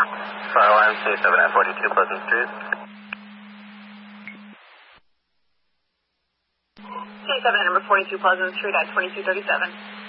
Fire alarm C7 at 42 Pleasant Street. C7 at number 42 Pleasant Street at 2237.